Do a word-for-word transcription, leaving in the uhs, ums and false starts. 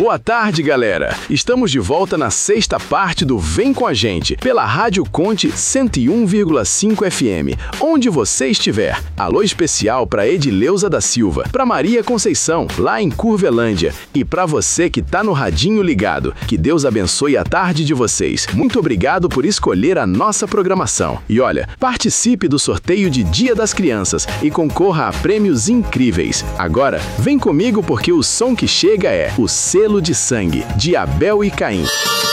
Boa tarde, galera! Estamos de volta na sexta parte do Vem Com a Gente, pela Rádio Conte cento e um vírgula cinco F M, onde você estiver. Alô especial para Edileuza da Silva, para Maria Conceição, lá em Curvelândia, e para você que tá no radinho ligado. Que Deus abençoe a tarde de vocês. Muito obrigado por escolher a nossa programação. E olha, participe do sorteio de Dia das Crianças e concorra a prêmios incríveis. Agora, vem comigo porque o som que chega é O Selo de Sangue, de Abel e Caim.